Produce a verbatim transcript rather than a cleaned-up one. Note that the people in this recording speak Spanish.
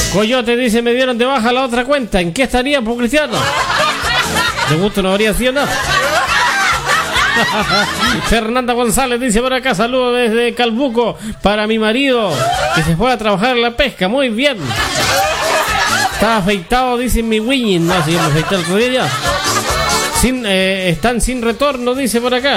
Coyote dice, me dieron de baja la otra cuenta. ¿En qué estaría, por Cristiano? De gusto no habría sido nada. Fernanda González dice por acá, saludos desde Calbuco para mi marido que se fue a trabajar en la pesca. Muy bien. Está afeitado, dice mi Winning. No, si yo me afeité el otro día ya. Sin, eh, están sin retorno, dice por acá.